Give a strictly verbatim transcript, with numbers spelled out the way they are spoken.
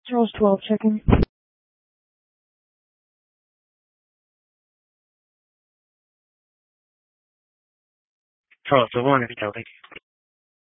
Charles twelve, checking. Charles one, if you tell, thank you.